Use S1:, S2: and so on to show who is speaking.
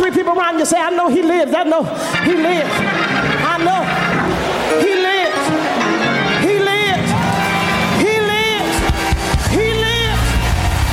S1: three people around you, say, I know he lives. I know he lives.